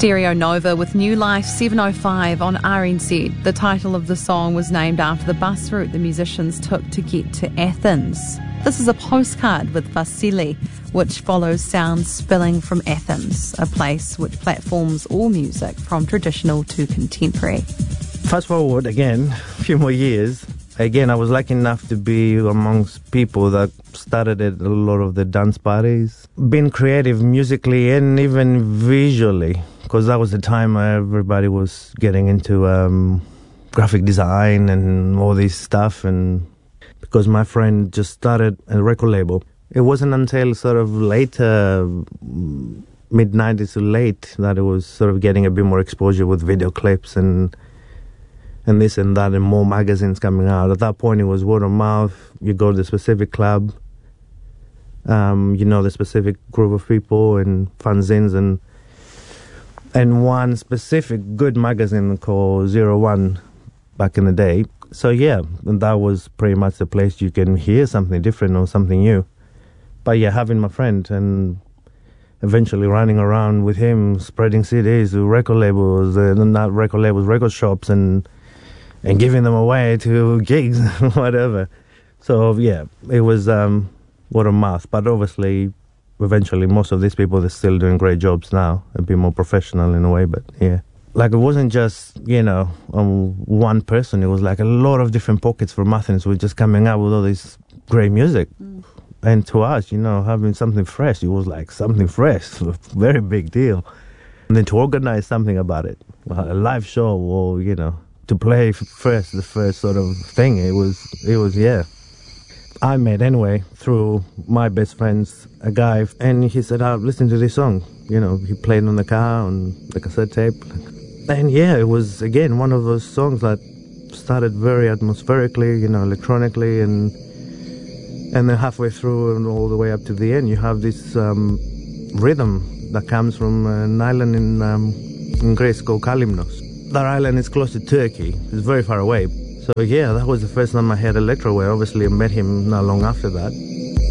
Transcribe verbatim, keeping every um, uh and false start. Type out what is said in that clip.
Stereo Nova with New Life seven oh five on R N Z. The title of the song was named after the bus route the musicians took to get to Athens. This is a postcard with Vasili, which follows sounds spilling from Athens, a place which platforms all music from traditional to contemporary. Fast forward again, a few more years. Again, I was lucky enough to be amongst people that started at a lot of the dance parties. Being creative musically and even visually, because that was the time where everybody was getting into um, graphic design and all this stuff. And because my friend just started a record label, it wasn't until sort of later, mid nineties to late, that it was sort of getting a bit more exposure with video clips and and this and that, and more magazines coming out. At that point, it was word of mouth. You go to the specific club, um, you know the specific group of people and fanzines, and and one specific good magazine called Zero One back in the day. So yeah, and that was pretty much the place you can hear something different or something new. But yeah, having my friend and eventually running around with him, spreading C Ds to record labels, uh, not record labels, record shops, and and giving them away to gigs, whatever. So yeah, it was um, word of mouth. But obviously, eventually, most of these people are still doing great jobs now, a bit more professional in a way. But yeah, like it wasn't just, you know, um, one person. It was like a lot of different pockets from Athens were just coming out with all this great music. Mm. And to us, you know, having something fresh, it was like something fresh, a very big deal. And then to organize something about it, a live show, or, you know, to play first, the first sort of thing, it was, it was, yeah. I met, anyway, through my best friends, a guy, and he said, oh, listen to this song. You know, he played on the car, on the cassette tape. And yeah, it was, again, one of those songs that started very atmospherically, you know, electronically, and and then halfway through and all the way up to the end, you have this um, rhythm that comes from an island in, um, in Greece called Kalymnos. That island is close to Turkey. It's very far away. So yeah, that was the first time I heard Electroware. Obviously, I met him not long after that.